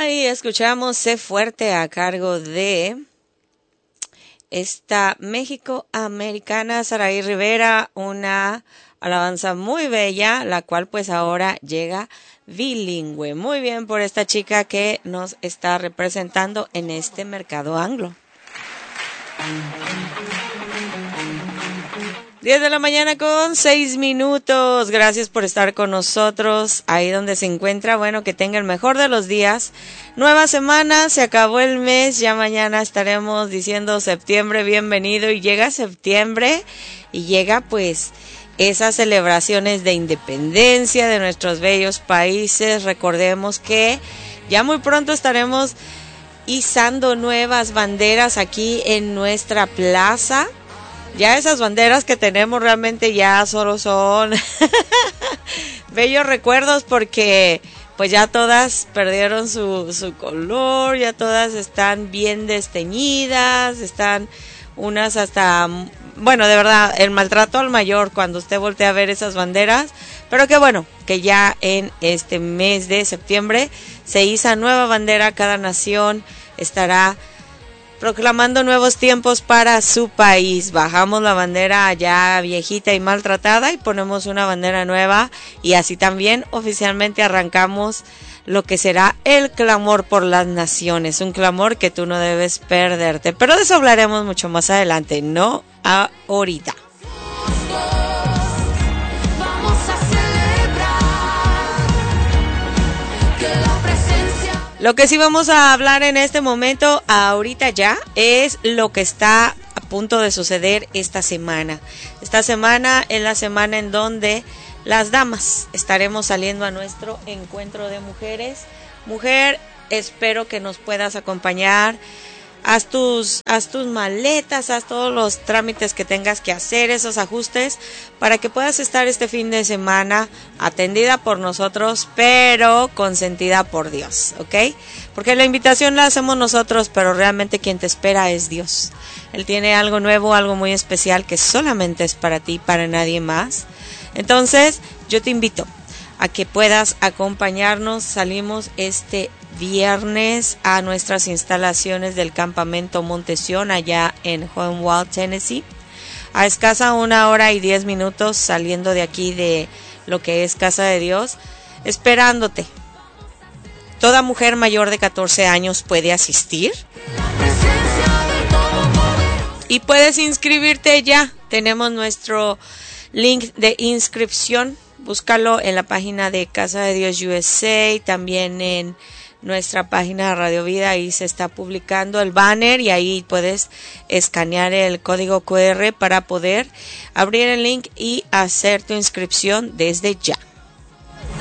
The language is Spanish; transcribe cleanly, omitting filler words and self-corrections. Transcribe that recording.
Ahí escuchamos Sé Fuerte a cargo de esta México Americana Saraí Rivera, una alabanza muy bella, la cual pues ahora llega bilingüe. Muy bien por esta chica que nos está representando en este mercado anglo. 10 de la mañana con 6 minutos. Gracias por estar con nosotros ahí donde se encuentra. Bueno, que tenga el mejor de los días. Nueva semana, se acabó el mes. Ya mañana estaremos diciendo septiembre, bienvenido. Y llega septiembre y llega pues esas celebraciones de independencia de nuestros bellos países. Recordemos que ya muy pronto estaremos izando nuevas banderas aquí en nuestra plaza. Ya esas banderas que tenemos realmente ya solo son bellos recuerdos porque pues ya todas perdieron su color, ya todas están bien desteñidas, están unas hasta, bueno, de verdad, el maltrato al mayor cuando usted voltea a ver esas banderas, pero qué bueno que ya en este mes de septiembre se iza nueva bandera, cada nación estará proclamando nuevos tiempos para su país. Bajamos la bandera ya viejita y maltratada y ponemos una bandera nueva y así también oficialmente arrancamos lo que será el clamor por las naciones, un clamor que tú no debes perderte, pero de eso hablaremos mucho más adelante, no ahorita. Lo que sí vamos a hablar en este momento, ahorita ya, es lo que está a punto de suceder esta semana. Esta semana es la semana en donde las damas estaremos saliendo a nuestro encuentro de mujeres. Mujer, espero que nos puedas acompañar. Haz tus maletas, haz todos los trámites que tengas que hacer, esos ajustes, para que puedas estar este fin de semana atendida por nosotros, pero consentida por Dios, ¿ok? Porque la invitación la hacemos nosotros, pero realmente quien te espera es Dios. Él tiene algo nuevo, algo muy especial que solamente es para ti, para nadie más. Entonces, yo te invito a que puedas acompañarnos. Salimos este viernes a nuestras instalaciones del campamento Montesión allá en Hohenwald, Tennessee, a escasa 1 hora y 10 minutos saliendo de aquí de lo que es Casa de Dios, esperándote. Toda mujer mayor de 14 años puede asistir y puedes inscribirte ya. Tenemos nuestro link de inscripción, búscalo en la página de Casa de Dios USA, también en nuestra página de Radio Vida, ahí se está publicando el banner y ahí puedes escanear el código QR para poder abrir el link y hacer tu inscripción desde ya.